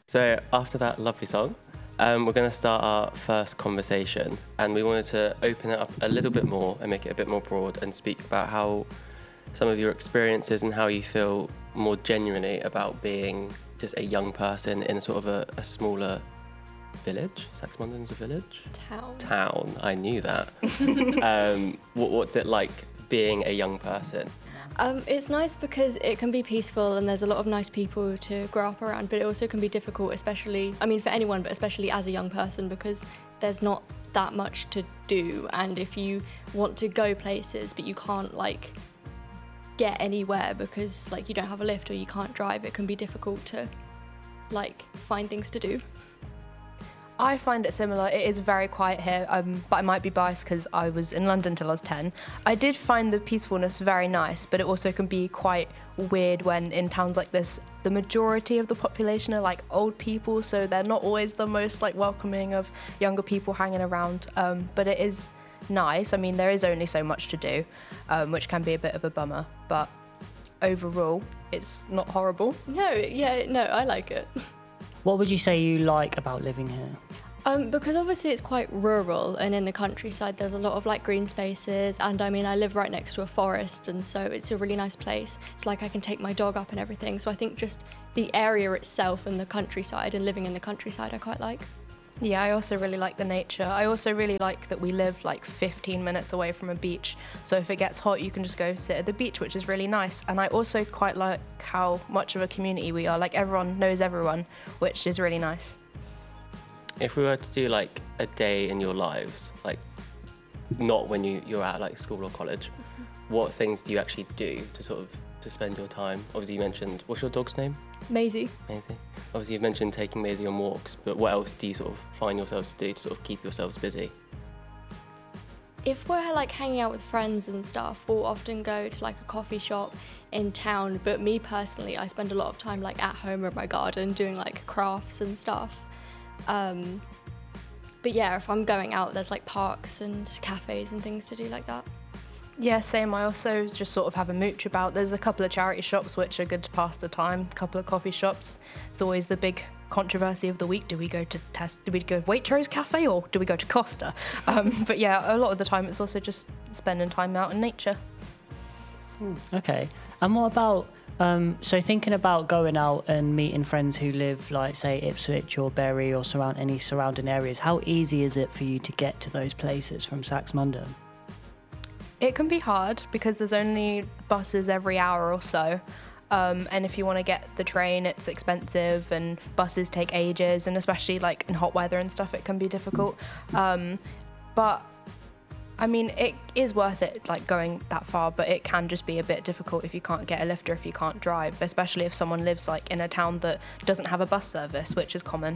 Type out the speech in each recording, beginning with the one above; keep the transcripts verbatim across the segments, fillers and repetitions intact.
So after that lovely song, um, we're going to start our first conversation, and we wanted to open it up a little bit more and make it a bit more broad and speak about how some of your experiences and how you feel more genuinely about being just a young person in sort of a, a smaller village. Saxmundham's a village? Town. Town, I knew that. um, what, what's it like being a young person? Um, it's nice because it can be peaceful and there's a lot of nice people to grow up around, but it also can be difficult, especially, I mean, for anyone, but especially as a young person, because there's not that much to do. And if you want to go places, but you can't, like, get anywhere because, like, you don't have a lift or you can't drive, it can be difficult to, like, find things to do. I find it similar. It is very quiet here, um, but I might be biased because I was in London till I was ten. I did find the peacefulness very nice, but it also can be quite weird when in towns like this, the majority of the population are like old people, so they're not always the most like welcoming of younger people hanging around. Um, but it is nice. I mean, there is only so much to do, um, which can be a bit of a bummer, but overall, it's not horrible. No, yeah, no, I like it. What would you say you like about living here? Um, because obviously it's quite rural, and in the countryside there's a lot of like green spaces, and I mean I live right next to a forest, and so it's a really nice place. It's like I can take my dog up and everything, so I think just the area itself and the countryside and living in the countryside I quite like. Yeah, I also really like the nature. I also really like that we live like fifteen minutes away from a beach, so if it gets hot you can just go sit at the beach, which is really nice. And I also quite like how much of a community we are, like everyone knows everyone, which is really nice. If we were to do like a day in your lives, like not when you, you're at like school or college, mm-hmm. what things do you actually do to sort of to spend your time? Obviously you mentioned, what's your dog's name? Maisie. Maisie. Obviously you've mentioned taking Maisie on walks, but what else do you sort of find yourselves to do to sort of keep yourselves busy? If we're like hanging out with friends and stuff, we'll often go to like a coffee shop in town, but me personally, I spend a lot of time like at home in my garden doing like crafts and stuff. Um, but yeah, if I'm going out, there's like parks and cafes and things to do like that. Yeah, same. I also just sort of have a mooch about. There's a couple of charity shops which are good to pass the time, a couple of coffee shops. It's always the big controversy of the week. Do we go to Test? Do we go to Waitrose Cafe or do we go to Costa? Um, but yeah, a lot of the time it's also just spending time out in nature. Okay. And what about, um, so thinking about going out and meeting friends who live like, say, Ipswich or Bury or surround any surrounding areas, how easy is it for you to get to those places from Saxmundham? It can be hard because there's only buses every hour or so. Um, and if you want to get the train, it's expensive and buses take ages, and especially like in hot weather and stuff, it can be difficult. Um, but I mean, it is worth it like going that far, but it can just be a bit difficult if you can't get a lift or if you can't drive, especially if someone lives like in a town that doesn't have a bus service, which is common.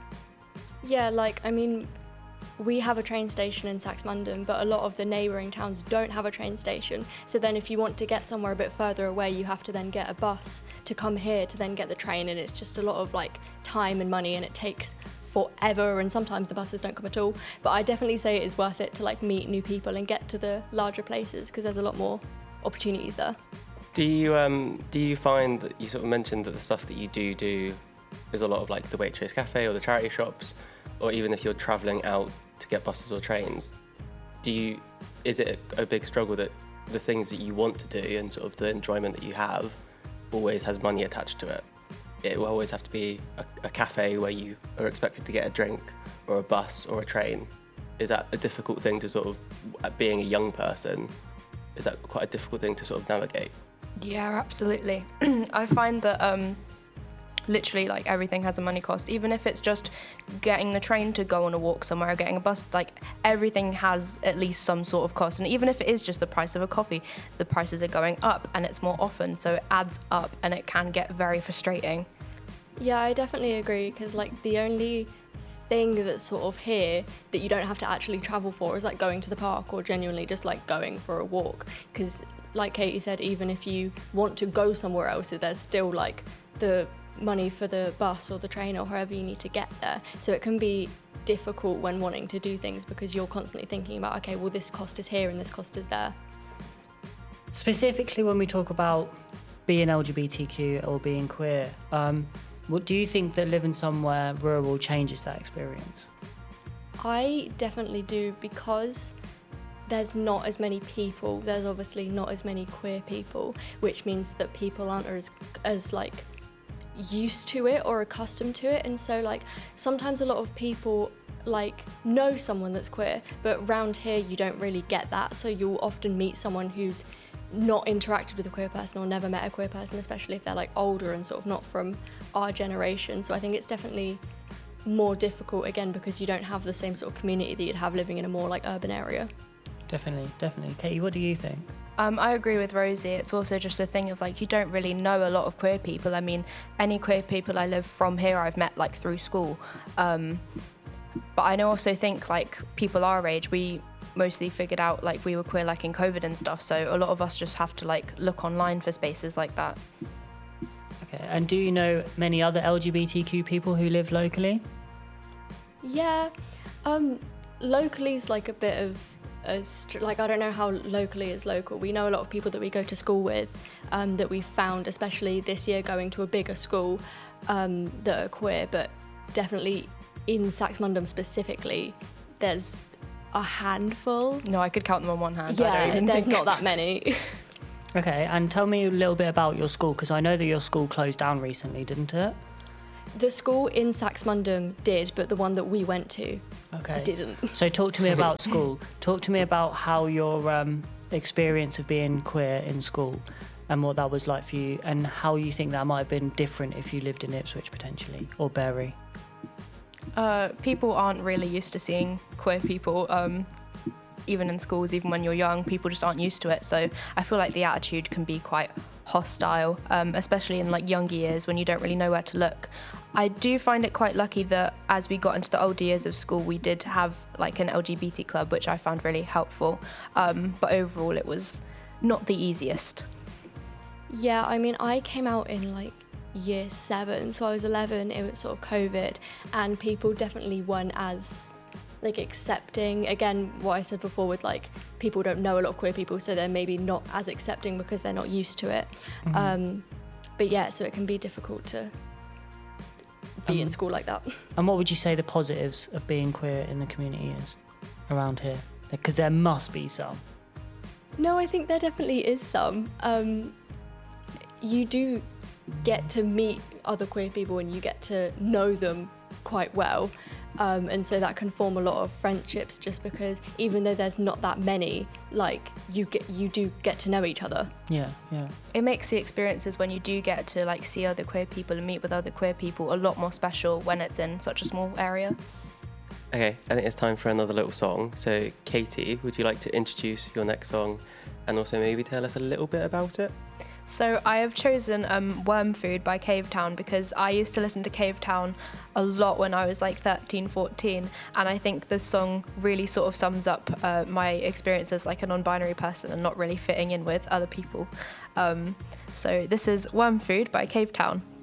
Yeah, like, I mean, we have a train station in Saxmundham, but a lot of the neighbouring towns don't have a train station. So then if you want to get somewhere a bit further away, you have to then get a bus to come here to then get the train, and it's just a lot of like time and money, and it takes forever, and sometimes the buses don't come at all. But I definitely say it is worth it to like meet new people and get to the larger places because there's a lot more opportunities there. Do you um do you find that you sort of mentioned that the stuff that you do do is a lot of like the Waitrose Cafe or the charity shops, or even if you're travelling out to get buses or trains, do you is it a, a big struggle that the things that you want to do and sort of the enjoyment that you have always has money attached to it? It will always have to be a, a cafe where you are expected to get a drink, or a bus or a train. Is that a difficult thing to sort of, being a young person, is that quite a difficult thing to sort of navigate? Yeah, absolutely. I find that um, literally like everything has a money cost, even if it's just getting the train to go on a walk somewhere or getting a bus, like everything has at least some sort of cost. And even if it is just the price of a coffee, the prices are going up and it's more often, so it adds up and it can get very frustrating. Yeah, I definitely agree, because like the only thing that's sort of here that you don't have to actually travel for is like going to the park or genuinely just like going for a walk, because like Katie said, even if you want to go somewhere else, there's still like the money for the bus or the train or however you need to get there. So it can be difficult when wanting to do things because you're constantly thinking about, okay, well this cost is here and this cost is there. Specifically when we talk about being L G B T Q or being queer, um, What do you think that living somewhere rural changes that experience? I definitely do, because there's not as many people. There's obviously not as many queer people, which means that people aren't as as like used to it or accustomed to it. And so like sometimes a lot of people like know someone that's queer, but round here you don't really get that. So you'll often meet someone who's not interacted with a queer person or never met a queer person, especially if they're like older and sort of not from our generation. So I think it's definitely more difficult, again, because you don't have the same sort of community that you'd have living in a more like urban area. Definitely, definitely. Katie, what do you think? Um, I agree with Rosie. It's also just a thing of like, you don't really know a lot of queer people. I mean, any queer people I live from here I've met like through school. Um, but I also think like people our age, we mostly figured out like we were queer like in COVID and stuff. So a lot of us just have to like look online for spaces like that. Okay, and do you know many other L G B T Q people who live locally? Yeah, um, locally is like a bit of a str- like I don't know how locally is local. We know a lot of people that we go to school with, um, that we found, especially this year going to a bigger school, um, that are queer. But definitely in Saxmundham specifically, there's a handful. No, I could count them on one hand. I don't Yeah, even there's think. not that many. Okay, and tell me a little bit about your school, because I know that your school closed down recently, didn't it? The school in Saxmundham did, but the one that we went to Okay. didn't. So talk to me about school. Talk to me about how your um, experience of being queer in school and what that was like for you, and how you think that might have been different if you lived in Ipswich potentially, or Bury. Uh, people aren't really used to seeing queer people, um, even in schools, even when you're young. People just aren't used to it. So I feel like the attitude can be quite hostile, um, especially in like younger years when you don't really know where to look. I do find it quite lucky that as we got into the older years of school, we did have like an L G B T club, which I found really helpful. Um, but overall, it was not the easiest. Yeah, I mean, I came out in like year seven, so I was eleven. It was sort of COVID, and people definitely weren't as like accepting. Again, what I said before with like people don't know a lot of queer people, so they're maybe not as accepting because they're not used to it. Mm-hmm. Um, but yeah, so it can be difficult to be Um, in school like that. And what would you say the positives of being queer in the community is around here? Because there must be some. No, I think there definitely is some. Um, you do get to meet other queer people and you get to know them quite well. Um, and so that can form a lot of friendships, just because even though there's not that many, like you get, you do get to know each other. Yeah, yeah. It makes the experiences when you do get to like see other queer people and meet with other queer people a lot more special when it's in such a small area. Okay, I think it's time for another little song. So, Katie, would you like to introduce your next song and also maybe tell us a little bit about it? So I have chosen um, Worm Food by Cavetown because I used to listen to Cavetown a lot when I was like thirteen, fourteen, and I think this song really sort of sums up uh, my experience as like a non-binary person and not really fitting in with other people. Um, so this is Worm Food by Cavetown.